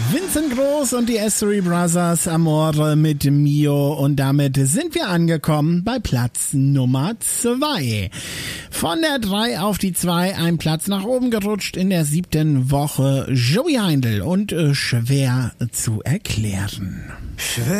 Vincent Groß und die Essery Brothers, Amore mit Mio, und damit sind wir angekommen bei Platz Nummer 2. Von der 3 auf die 2, ein Platz nach oben gerutscht in der 7. Woche. Joey Heindl und schwer zu erklären.